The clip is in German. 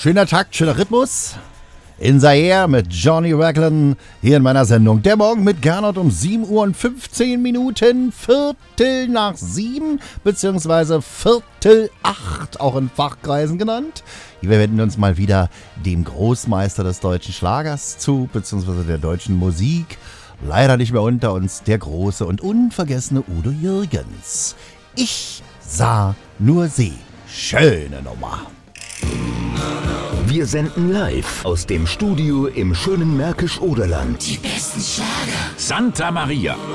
Schöner Takt, schöner Rhythmus. In Zaire mit Johnny Raglan hier in meiner Sendung. Der Morgen mit Gernot um 7 Uhr und 15 Minuten, Viertel nach 7, beziehungsweise Viertel 8, auch in Fachkreisen genannt. Wir wenden uns mal wieder dem Großmeister des deutschen Schlagers zu, beziehungsweise der deutschen Musik. Leider nicht mehr unter uns der große und unvergessene Udo Jürgens. Ich sah nur sie. Schöne Nummer. Wir senden live aus dem Studio im schönen Märkisch-Oderland. Die besten Schlager. Santa Maria.